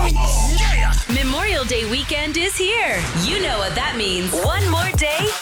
Memorial Day weekend is here. You know what that means. One more day,